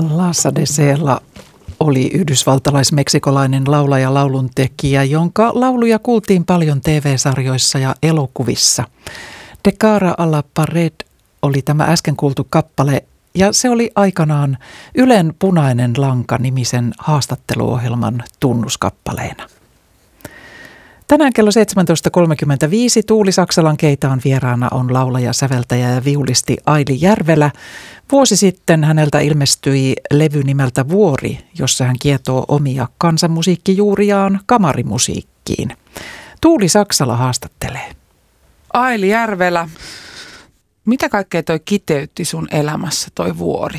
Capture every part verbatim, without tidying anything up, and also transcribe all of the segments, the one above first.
Lassa de Sela oli yhdysvaltalais-meksikolainen laulaja, lauluntekijä, jonka lauluja kuultiin paljon T V-sarjoissa ja elokuvissa. De cara a la pared oli tämä äsken kuultu kappale, ja se oli aikanaan Ylen Punainen lanka -nimisen haastatteluohjelman tunnuskappaleena. Tänään kello seitsemäntoista kolmekymmentäviisi Tuuli Saksalan Keitaan vieraana on laulaja, säveltäjä ja viulisti Aili Järvelä. Vuosi sitten häneltä ilmestyi levy nimeltä Vuori, jossa hän kietoo omia kansanmusiikkijuuriaan kamarimusiikkiin. Tuuli Saksala haastattelee. Aili Järvelä, mitä kaikkea toi kiteytti sun elämässä toi vuori?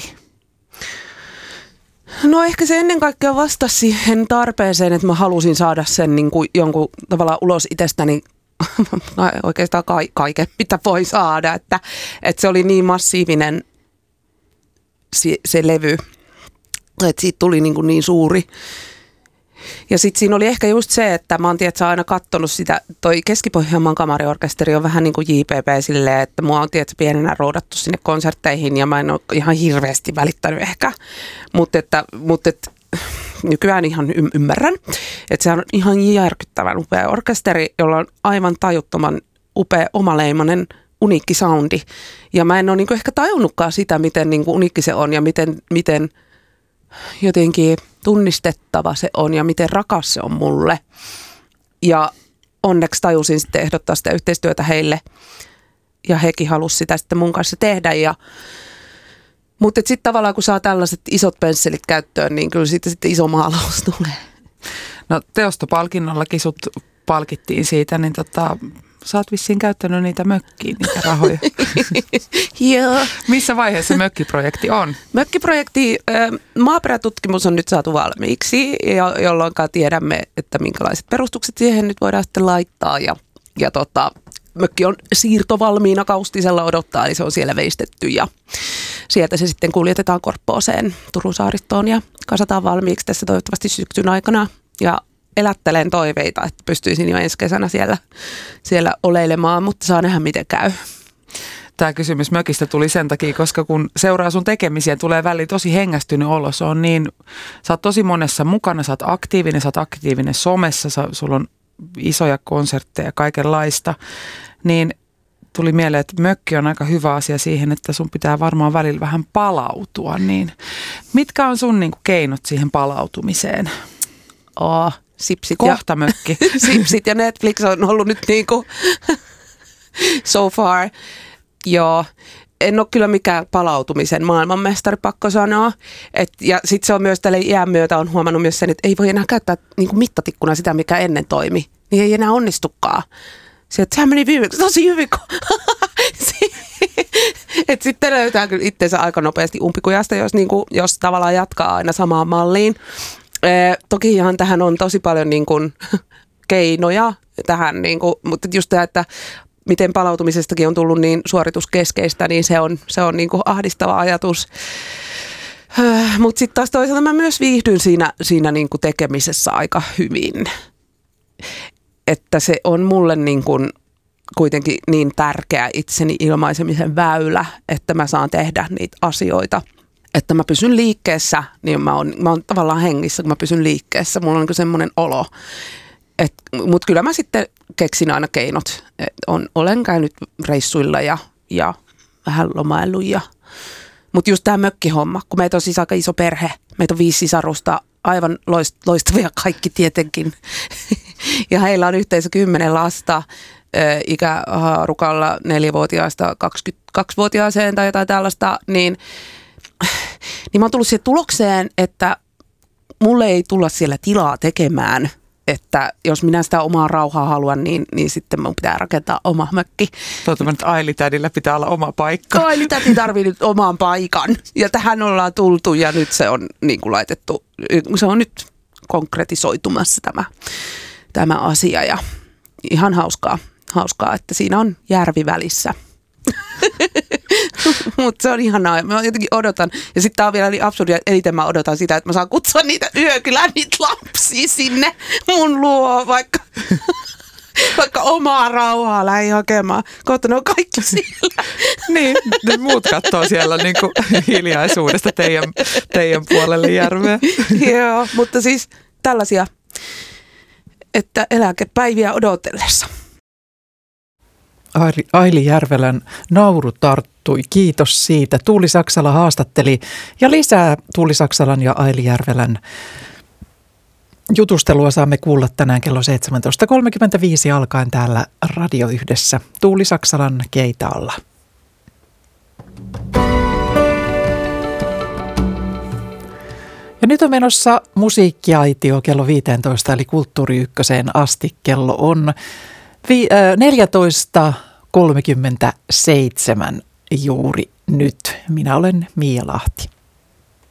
No ehkä se ennen kaikkea vastasi siihen tarpeeseen, että mä halusin saada sen niin kuin jonkun tavallaan ulos itsestäni, oikeastaan ka- kaiken, mitä voi saada. Että, että se oli niin massiivinen se, se levy, että siitä tuli niin, kuin niin suuri. Ja sitten siinä oli ehkä just se, että mä oon tietysti aina katsonut sitä, toi Keski-Pohjanmaan kamariorkesteri on vähän niin kuin J P P silleen, että mua on tietysti pienenä roudattu sinne konsertteihin ja mä en ole ihan hirveästi välittänyt ehkä, mutta että, mutta että nykyään ihan y- ymmärrän, että se on ihan järkyttävän upea orkesteri, jolla on aivan tajuttoman upea omaleimainen uniikki soundi ja mä en ole niin kuin ehkä tajunnutkaan sitä, miten niin kuin uniikki se on ja miten, miten jotenkin tunnistettava se on ja miten rakas se on mulle. Ja onneksi tajusin sitten ehdottaa sitä yhteistyötä heille. Ja hekin halusi sitä sitten mun kanssa tehdä. Ja, mutta sitten tavallaan kun saa tällaiset isot pensselit käyttöön, niin kyllä siitä sitten iso maalaus tulee. No teostopalkinnollakin sut palkittiin siitä, niin tota, sä oot vissiin käyttänyt niitä mökkiin, niitä rahoja. Joo. Missä vaiheessa mökkiprojekti on? Mökkiprojekti, maaperätutkimus on nyt saatu valmiiksi, jolloin tiedämme, että minkälaiset perustukset siihen nyt voidaan sitten laittaa. Ja, ja tota, mökki on siirtovalmiina, kaustisella odottaa, eli se on siellä veistetty ja sieltä se sitten kuljetetaan Korppooseen Turun saaristoon ja kasataan valmiiksi tässä toivottavasti syksyn aikana. Ja elättelen toiveita, että pystyisin jo ensi kesänä siellä, siellä oleilemaan, mutta saa nähdä miten käy. Tämä kysymys mökistä tuli sen takia, koska kun seuraa sun tekemisiä, tulee väliin tosi hengästynyt olo. Se on niin, sä oot tosi monessa mukana, sä oot aktiivinen, sä oot aktiivinen somessa, sä, sulla on isoja konsertteja, kaikenlaista. Niin tuli mieleen, että mökki on aika hyvä asia siihen, että sun pitää varmaan välillä vähän palautua. Niin mitkä on sun niin kuin keinot siihen palautumiseen? Oh, sipsit Kohta mökki. Sipsit ja Netflix on ollut nyt niin kuin so far. Joo, en ole kyllä mikään palautumisen maailmanmestari, pakko sanoa. Et, ja sitten se on myös tälle iän myötä on huomannut myös sen, että ei voi enää käyttää niin kuin mittatikkuna sitä, mikä ennen toimi. Niin ei enää onnistukaan. Se, että sehän meni viimeksi tosi hyvin. Että sitten löytää kyllä itsensä aika nopeasti umpikujasta, jos, niin kuin, jos tavallaan jatkaa aina samaan malliin. Eh, tokihan tähän on tosi paljon niin kuin, keinoja tähän, niin kuin, mutta just tämä, että miten palautumisestakin on tullut niin suorituskeskeistä, niin se on, se on niin kuin ahdistava ajatus. Eh, mutta sitten taas toisaalta mä myös viihdyn siinä, siinä niin kuin tekemisessä aika hyvin. Että se on mulle niin kuin kuitenkin niin tärkeä itseni ilmaisemisen väylä, että mä saan tehdä niitä asioita. Että mä pysyn liikkeessä, niin mä oon, mä oon tavallaan hengissä, kun mä pysyn liikkeessä. Mulla on niin semmoinen olo. Mutta kyllä mä sitten keksin aina keinot. Et on, olen käynyt reissuilla ja, ja vähän lomaillut. Mutta just tämä mökkihomma, kun meitä on siis aika iso perhe. Meitä on viisi sisarusta, aivan loist, loistavia kaikki tietenkin. Ja heillä on yhteensä kymmenen lasta. Ikähaarukalla neljävuotiaasta kaksikymmentäkaksivuotiaaseen tai jotain tällaista, niin niin mä oon tullut siihen tulokseen, että mulle ei tulla siellä tilaa tekemään, että jos minä sitä omaa rauhaa haluan, niin, niin sitten mun pitää rakentaa oma mökki. Toivottavasti, että Aili-tädillä pitää olla oma paikka. Aili-tädi tarvii nyt oman paikan ja tähän ollaan tultu ja nyt se on niin kuin laitettu, se on nyt konkretisoitumassa tämä, tämä asia ja ihan hauskaa, hauskaa, että siinä on järvi välissä. Mutta se on ihanaa. Mä jotenkin odotan. Ja sitten tää on vielä niin absurdia, että eniten mä odotan sitä, että mä saan kutsua niitä yökylän niitä lapsia sinne mun luo, vaikka Vaikka omaa rauhaa lähdin hakemaan. Kohta ne on kaikki siellä. Niin, ne muut katsoo siellä niin kuin hiljaisuudesta teidän, teidän puolelle järveä. Joo, mutta siis tällaisia, että eläkepäiviä odotellessa. Aili, Aili Järvelän nauru tarttui. Kiitos siitä. Tuuli Saksala haastatteli ja lisää Tuuli Saksalan ja Aili Järvelän jutustelua saamme kuulla tänään kello seitsemäntoista kolmekymmentäviisi alkaen täällä Radio Yhdessä Tuuli Saksalan keitaalla. Ja nyt on menossa musiikkiaitio kello viisitoista eli Kulttuuri Ykköseen asti. Kello on vi- äh, neljätoista kolmekymmentäseitsemän juuri nyt. Minä olen Mia Lahti.